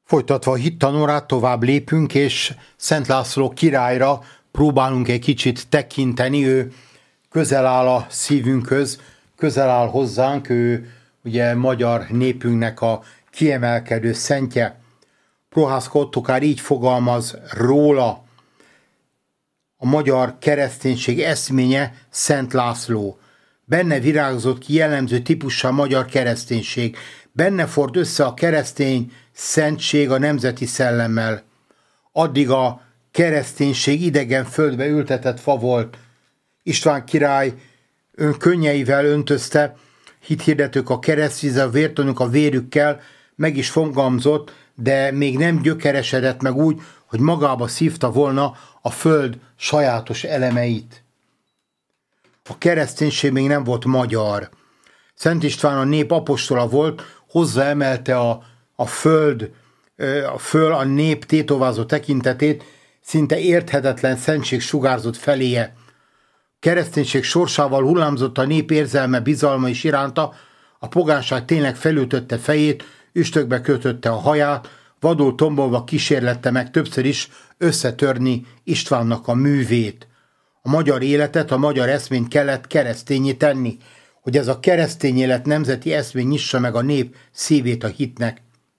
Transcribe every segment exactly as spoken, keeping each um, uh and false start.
Folytatva a hittanórát tovább lépünk, és Szent László királyra próbálunk egy kicsit tekinteni. Ő közel áll a szívünkhöz, közel áll hozzánk, ő ugye magyar népünknek a kiemelkedő szentje. Prohászka Ottokár így fogalmaz róla: a magyar kereszténység eszménye Szent László. Benne virágzott ki jellemző típussá a magyar kereszténység. Benne ford össze a keresztény szentség a nemzeti szellemmel. Addig a kereszténység idegen földbe ültetett fa volt. István király ön könnyeivel öntözte, hithirdetők a keresztvízzel, a vértanúk a vérükkel, meg is fogalmazott, de még nem gyökeresedett meg úgy, hogy magába szívta volna a föld sajátos elemeit. A kereszténység még nem volt magyar. Szent István a nép apostola volt, hozzáemelte a, a föld, a föl a nép tétovázó tekintetét, szinte érthetetlen szentség sugárzott feléje. Kereszténység sorsával hullámzott a nép érzelme, bizalma is iránta, a pogánság tényleg felütötte fejét, üstökbe kötötte a haját, vadul tombolva kísérlette meg többször is összetörni Istvánnak a művét. A magyar életet, a magyar eszményt kellett keresztényé tenni, hogy ez a keresztény élet nemzeti eszmény nyissa meg a nép szívét a hitnek.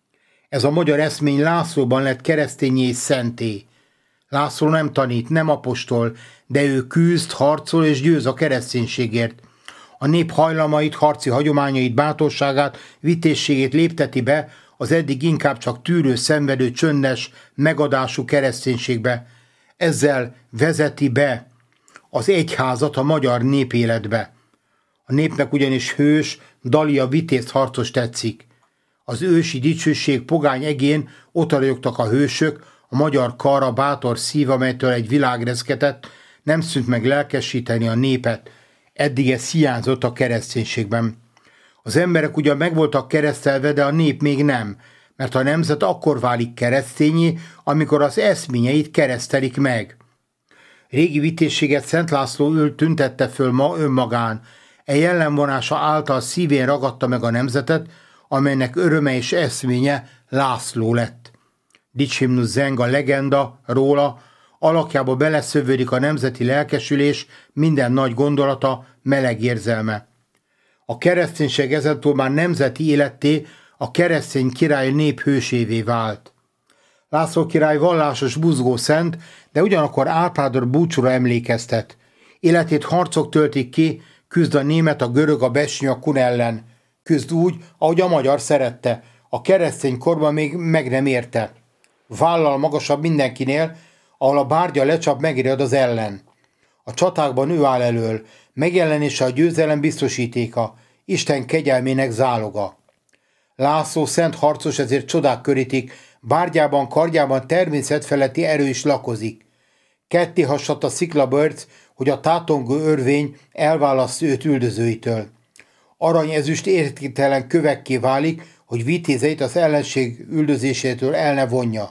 Ez a magyar eszmény Lászlóban lett keresztényé és szenté. László nem tanít, nem apostol, de ő küzd, harcol és győz a kereszténységért. A nép hajlamait, harci hagyományait, bátorságát, vitézségét lépteti be az eddig inkább csak tűrő, szenvedő, csöndes, megadású kereszténységbe. Ezzel vezeti be az egyházat a magyar népéletbe. A népnek ugyanis hős, Dalia vitéz harcos tetszik. Az ősi dicsőség pogány egén ottaragyogtak a hősök, a magyar kar, a bátor szív, amelytől egy világ reszketett, nem szűnt meg lelkesíteni a népet. Eddig ez hiányzott a kereszténységben. Az emberek ugyan meg voltak keresztelve, de a nép még nem, mert a nemzet akkor válik keresztényé, amikor az eszményeit keresztelik meg. Régi vitézséget Szent László ül tüntette föl ma önmagán. E jellemvonása által szívén ragadta meg a nemzetet, amelynek öröme és eszménye László lett. Dicsimnusz zeng a legenda róla, alakjába beleszövődik a nemzeti lelkesülés, minden nagy gondolata, meleg érzelme. A kereszténység ezentúl már nemzeti életté, a keresztény király nép hősévé vált. László király vallásos buzgó szent, de ugyanakkor Árpádor búcsúra emlékeztet. Életét harcok töltik ki, küzd a német, a görög, a besnyi, a kun ellen. Küzd úgy, ahogy a magyar szerette, a keresztény korban még meg nem érte. Vállal magasabb mindenkinél, ahol a bárgya lecsap, megéred az ellen. A csatákban ő áll elől, megjelenése a győzelem biztosítéka, Isten kegyelmének záloga. László szent harcos, ezért csodák körítik, bárgyában, kardjában természetfeletti erő is lakozik. Ketté hasadt a sziklabörc, hogy a tátongó örvény elválaszt őt üldözőitől. Arany ezüst értéktelen kövekké válik, hogy vitézeit az ellenség üldözésétől el ne vonja.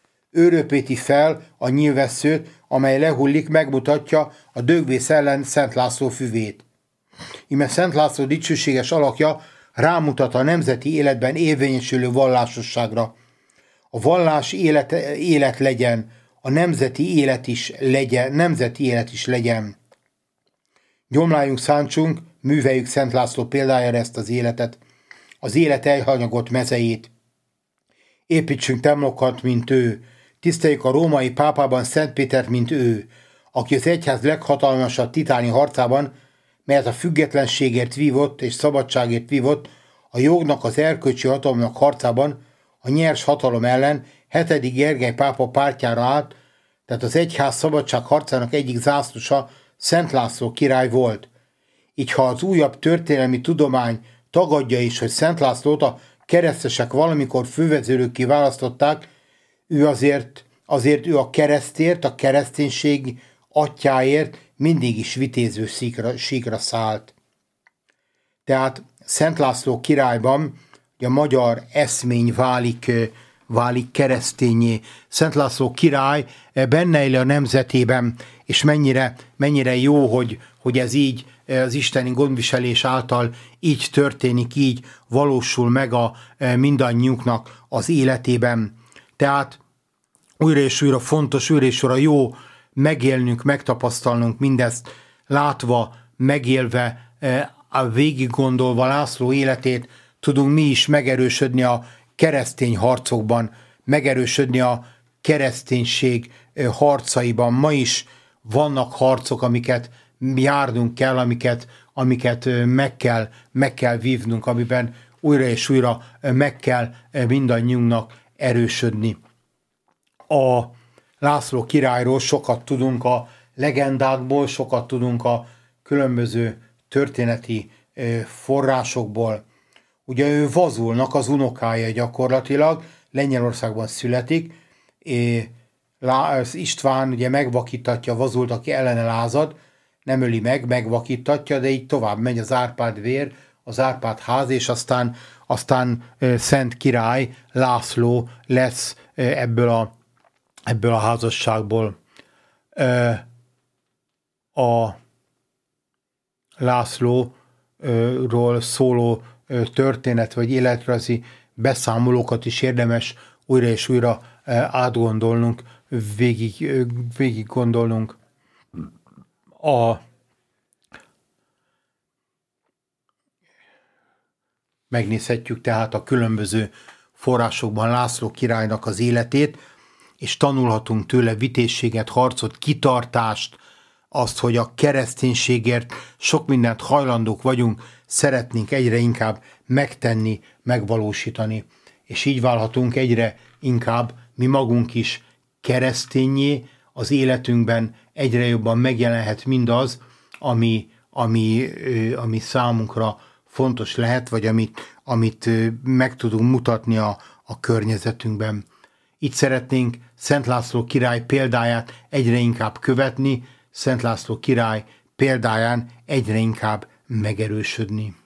Ő röpíti fel a nyílvesszőt, amely lehullik, megmutatja a dögvész ellen Szent László füvét. Íme Szent László dicsőséges alakja rámutat a nemzeti életben érvényesülő vallásosságra. A vallás élet, élet legyen, a nemzeti élet is legyen, nemzeti élet is legyen. Gyomláljunk, szántsunk, műveljük Szent László példájára ezt az életet, az élet elhanyagolt mezejét. Építsünk temlokat, mint ő, tiszteljük a római pápában Szent Pétert, mint ő, aki az egyház leghatalmasabb titáni harcában, melyet a függetlenségért vívott és szabadságért vívott, a jognak, az erkölcsi hatalomnak harcában, a nyers hatalom ellen hetedik Gergely pápa pártjára állt, tehát az egyház szabadság harcának egyik zászlósa Szent László király volt. Így ha az újabb történelmi tudomány tagadja is, hogy Szent Lászlót a keresztesek valamikor fővezérőkké választották, ő azért, azért ő a keresztért, a kereszténység atyáért mindig is vitéző síkra, síkra szállt. Tehát Szent László királyban a magyar eszmény válik, válik keresztényé. Szent László király benne él a nemzetében, és mennyire, mennyire jó, hogy, hogy ez így az isteni gondviselés által így történik, így valósul meg a mindannyiunknak az életében. Tehát újra és újra fontos, újra és újra jó megélnünk, megtapasztalnunk mindezt, látva, megélve, végig gondolva László életét, tudunk mi is megerősödni a keresztény harcokban, megerősödni a kereszténység harcaiban. Ma is vannak harcok, amiket járnunk kell, amiket, amiket meg kell, meg kell vívnunk, amiben újra és újra meg kell mindannyiunknak erősödni. A László királyról sokat tudunk a legendákból, sokat tudunk a különböző történeti forrásokból. Ugye ő Vazulnak az unokája gyakorlatilag, Lengyelországban születik, István ugye megvakítatja Vazult, aki ellene lázad, nem öli meg, megvakítatja, de így tovább megy az Árpád vér, az Árpád ház, és aztán, aztán Szent Király László lesz ebből a, ebből a házasságból. A Lászlóról szóló történet vagy életrajzi beszámolókat is érdemes újra és újra átgondolnunk, végig, végig gondolnunk. A megnézhetjük tehát a különböző forrásokban László királynak az életét, és tanulhatunk tőle vitézséget, harcot, kitartást, azt, hogy a kereszténységért sok mindent hajlandók vagyunk, szeretnénk egyre inkább megtenni, megvalósítani. És így válhatunk egyre inkább mi magunk is keresztényé, az életünkben egyre jobban megjelenhet mindaz, ami, ami, ami számunkra fontos lehet, vagy amit, amit meg tudunk mutatni a, a környezetünkben. Így szeretnénk Szent László király példáját egyre inkább követni, Szent László király példáján egyre inkább megerősödni.